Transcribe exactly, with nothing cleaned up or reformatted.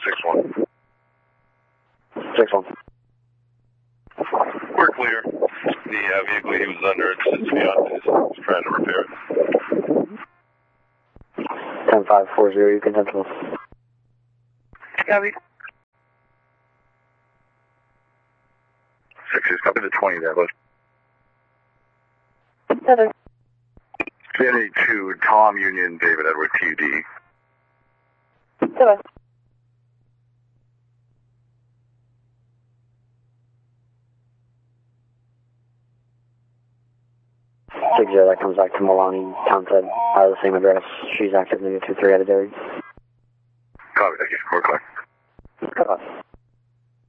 six one. six one. We're clear. The uh, vehicle he was under, it's his fiance, is trying to repair it. ten five four zero, you can handle. Copy. Six is copy the twenty there, bud. Heather. C N A two, Tom Union, David Edward, T U D. Heather. six zero, that comes back to Milani, Townsend, out of the same address. She's active in the two three at a dairy.